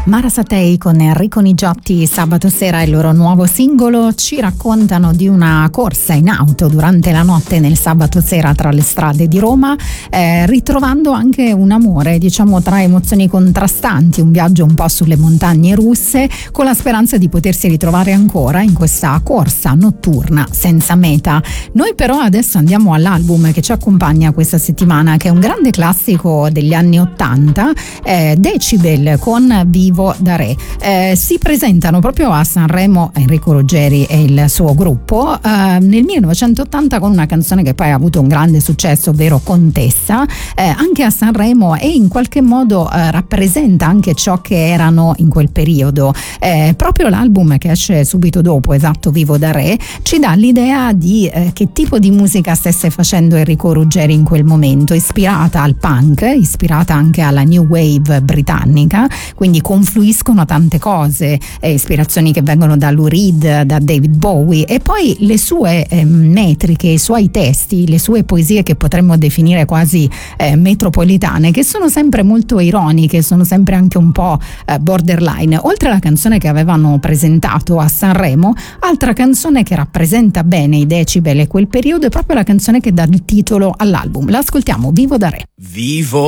Mara Satei con Enrico Nigiotti. Sabato sera il loro nuovo singolo. Ci raccontano di una corsa in auto durante la notte nel sabato sera tra le strade di Roma, ritrovando anche un amore, diciamo, tra emozioni contrastanti, un viaggio un po' sulle montagne russe, con la speranza di potersi ritrovare ancora in questa corsa notturna senza meta. Noi però adesso andiamo all'album che ci accompagna questa settimana, che è un grande classico degli anni '80, Decibel con Vivo da Re. Si presentano proprio a Sanremo Enrico Ruggeri e il suo gruppo nel 1980 con una canzone che poi ha avuto un grande successo, ovvero Contessa, anche a Sanremo, e in qualche modo rappresenta anche ciò che erano in quel periodo. Proprio l'album che esce subito dopo, esatto, Vivo da Re, ci dà l'idea di che tipo di musica stesse facendo Enrico Ruggeri in quel momento, ispirata al punk, ispirata anche alla new wave britannica, quindi confluiscono tante cose, ispirazioni che vengono da Lou Reed, da David Bowie, e poi le sue metriche, i suoi testi, le sue poesie che potremmo definire quasi metropolitane, che sono sempre molto ironiche, sono sempre anche un po' borderline. Oltre alla canzone che avevano presentato a Sanremo, altra canzone che rappresenta bene i Decibel e quel periodo è proprio la canzone che dà il titolo all'album. L'ascoltiamo, Vivo da Re. Vivo